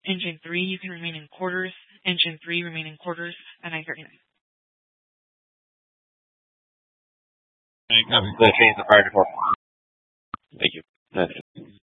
Engine 3, you can remain in quarters. Engine 3, remain in quarters at 9:39. Change the fire to 4. Thank you.